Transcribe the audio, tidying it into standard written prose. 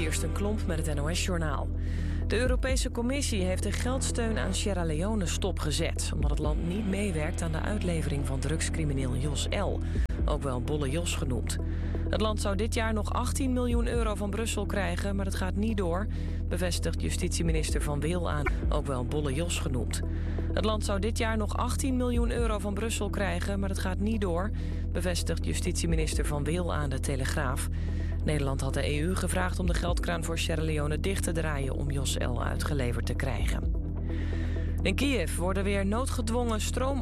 Kirsten Klomp met het NOS-journaal. De Europese Commissie heeft de geldsteun aan Sierra Leone stopgezet, omdat het land niet meewerkt aan de uitlevering van drugscrimineel Jos L., ook wel Bolle Jos genoemd. Het land zou dit jaar nog 18 miljoen euro van Brussel krijgen, maar dat gaat niet door, bevestigt justitieminister Van Wil aan, ook wel Bolle Jos genoemd. Het land zou dit jaar nog 18 miljoen euro van Brussel krijgen, maar dat gaat niet door, bevestigt justitieminister Van Wil aan de Telegraaf. Nederland had de EU gevraagd om de geldkraan voor Sierra Leone dicht te draaien om Jos L. uitgeleverd te krijgen. In Kiev worden weer noodgedwongen stroom